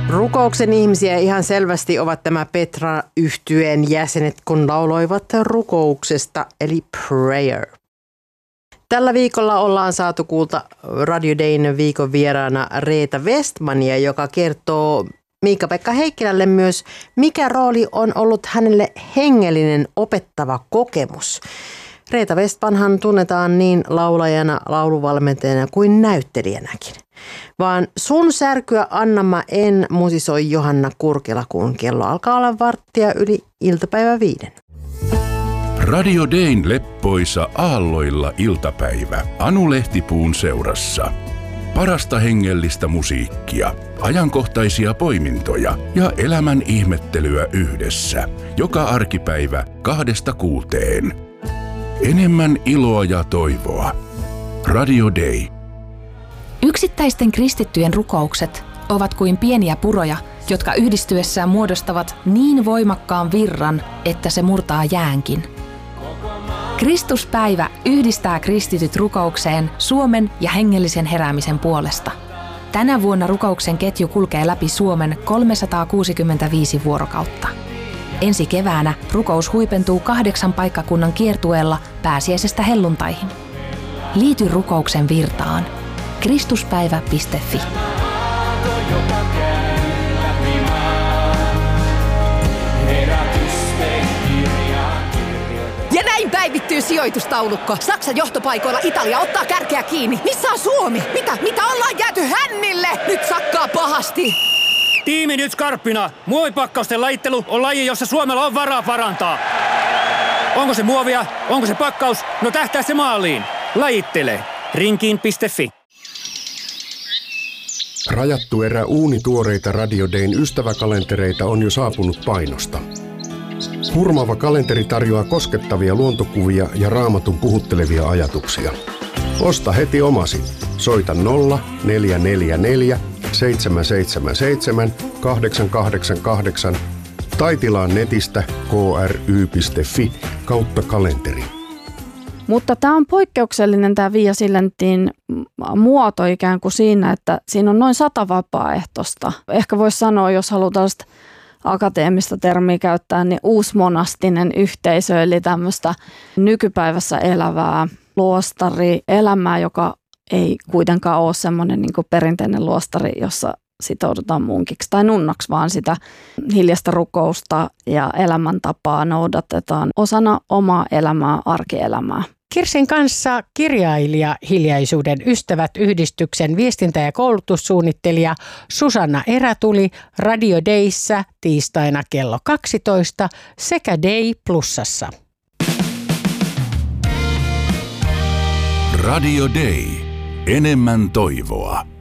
Rukouksen ihmisiä ihan selvästi ovat tämä Petra-yhtyeen jäsenet, kun lauloivat rukouksesta, eli prayer. Tällä viikolla ollaan saatu kuulta Radio Dayn viikon vieraana Reetta Westmania, joka kertoo Miikka-Pekka Heikkilälle myös, mikä rooli on ollut hänelle hengellinen opettava kokemus. Reetta Westmanhan tunnetaan niin laulajana, lauluvalmentajana kuin näyttelijänäkin. Vaan Sun särkyä anna mä en musisoi Johanna Kurkila, kun kello alkaa olla 4:15 iltapäivä 5. Radio Dayn leppoisa aalloilla iltapäivä Anu Lehtipuun seurassa. Parasta hengellistä musiikkia, ajankohtaisia poimintoja ja elämän ihmettelyä yhdessä. Joka arkipäivä 2–6. Enemmän iloa ja toivoa. Radio Day. Yksittäisten kristittyjen rukoukset ovat kuin pieniä puroja, jotka yhdistyessään muodostavat niin voimakkaan virran, että se murtaa jäänkin. Kristuspäivä yhdistää kristityt rukoukseen Suomen ja hengellisen heräämisen puolesta. Tänä vuonna rukouksen ketju kulkee läpi Suomen 365 vuorokautta. Ensi keväänä rukous huipentuu 8 paikkakunnan kiertueella pääsiäisestä helluntaihin. Liity rukouksen virtaan. Kristuspäivä.fi. Ja näin päivittyy sijoitustaulukko. Saksan johtopaikoilla Italia ottaa kärkeä kiinni. Missä on Suomi? Mitä ollaan jääty hännille? Nyt sakkaa pahasti. Tiimi nyt skarppina. Muovipakkausten lajittelu on laji, jossa Suomella on varaa parantaa. Onko se muovia? Onko se pakkaus? No tähtää se maaliin. Lajittele. Rinkiin.fi. Rajattu erä uunituoreita Radio Dayn ystäväkalentereita on jo saapunut painosta. Hurmaava kalenteri tarjoaa koskettavia luontokuvia ja Raamatun puhuttelevia ajatuksia. Osta heti omasi. Soita 0444 777 888 tai tilaa netistä kry.fi/kalenteri. Mutta tämä on poikkeuksellinen tämä Via Silentin muoto ikään kuin siinä, että siinä on noin 100 vapaaehtoista. Ehkä voisi sanoa, jos haluaa tällaista akateemista termiä käyttää, niin uusmonastinen yhteisö, eli tämmöistä nykypäivässä elävää luostarielämää, joka ei kuitenkaan ole semmoinen niin kuin perinteinen luostari, jossa sitoudutaan munkiksi tai nunnaksi, vaan sitä hiljaista rukousta ja elämäntapaa noudatetaan osana omaa elämää, arkielämää. Kirsin kanssa kirjailija Hiljaisuuden ystävät -yhdistyksen viestintä- ja koulutussuunnittelija Susanna Erätuli Radio Dayssä tiistaina kello 12 sekä Day Plusassa. Radio Day. Enemmän toivoa.